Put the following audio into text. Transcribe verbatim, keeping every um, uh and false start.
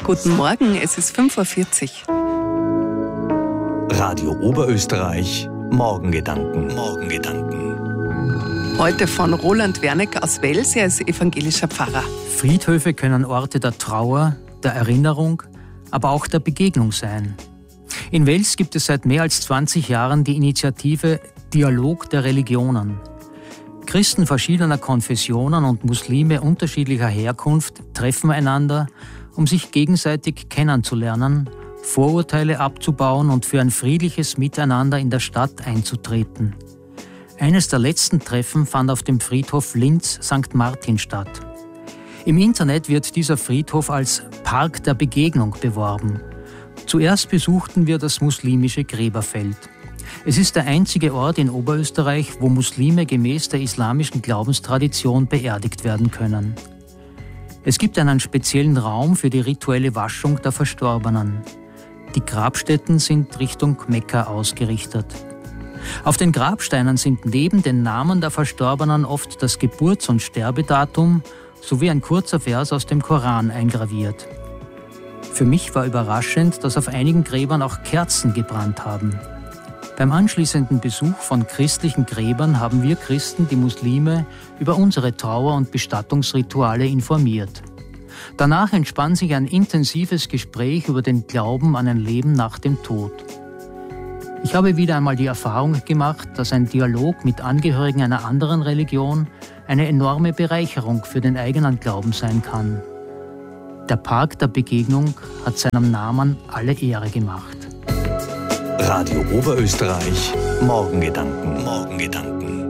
Guten Morgen, es ist fünf Uhr vierzig. Radio Oberösterreich, Morgengedanken. Morgengedanken. Heute von Roland Werneck aus Wels, er ist evangelischer Pfarrer. Friedhöfe können Orte der Trauer, der Erinnerung, aber auch der Begegnung sein. In Wels gibt es seit mehr als zwanzig Jahren die Initiative Dialog der Religionen. Christen verschiedener Konfessionen und Muslime unterschiedlicher Herkunft treffen einander, um sich gegenseitig kennenzulernen, Vorurteile abzubauen und für ein friedliches Miteinander in der Stadt einzutreten. Eines der letzten Treffen fand auf dem Friedhof Linz Sankt Martin statt. Im Internet wird dieser Friedhof als Park der Begegnung beworben. Zuerst besuchten wir das muslimische Gräberfeld. Es ist der einzige Ort in Oberösterreich, wo Muslime gemäß der islamischen Glaubenstradition beerdigt werden können. Es gibt einen speziellen Raum für die rituelle Waschung der Verstorbenen. Die Grabstätten sind Richtung Mekka ausgerichtet. Auf den Grabsteinen sind neben den Namen der Verstorbenen oft das Geburts- und Sterbedatum sowie ein kurzer Vers aus dem Koran eingraviert. Für mich war überraschend, dass auf einigen Gräbern auch Kerzen gebrannt haben. Beim anschließenden Besuch von christlichen Gräbern haben wir Christen die Muslime über unsere Trauer- und Bestattungsrituale informiert. Danach entspann sich ein intensives Gespräch über den Glauben an ein Leben nach dem Tod. Ich habe wieder einmal die Erfahrung gemacht, dass ein Dialog mit Angehörigen einer anderen Religion eine enorme Bereicherung für den eigenen Glauben sein kann. Der Park der Begegnung hat seinem Namen alle Ehre gemacht. Radio Oberösterreich, Morgengedanken. Morgengedanken.